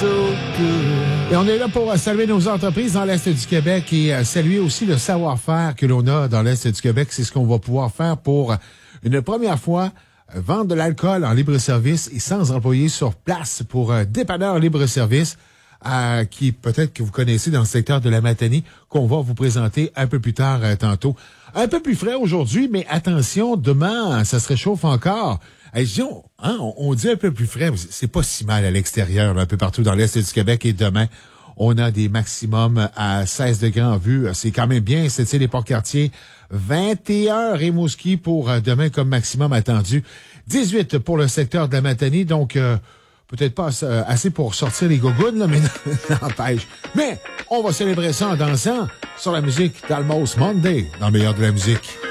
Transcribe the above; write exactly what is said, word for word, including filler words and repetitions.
so good. Et on est là pour saluer nos entreprises dans l'Est du Québec et saluer aussi le savoir-faire que l'on a dans l'Est du Québec. C'est ce qu'on va pouvoir faire pour une première fois vendre de l'alcool en libre-service et sans employés sur place pour un dépanneur libre-service euh, qui peut-être que vous connaissez dans le secteur de la Matanie, qu'on va vous présenter un peu plus tard euh, tantôt. Un peu plus frais aujourd'hui, mais attention, demain, ça se réchauffe encore. Hey, disons, hein, on, on dit un peu plus frais, c'est pas si mal à l'extérieur, là, un peu partout dans l'Est du Québec. Et demain, on a des maximums à seize degrés en vue. C'est quand même bien. C'est les Port-Cartier. vingt et un Rimouski pour demain comme maximum attendu. dix-huit pour le secteur de la Matanie. Donc, euh, peut-être pas assez pour sortir les gougounes, là, mais n'empêche. Mais on va célébrer ça en dansant sur la musique d'Almost Monday dans le meilleur de la musique.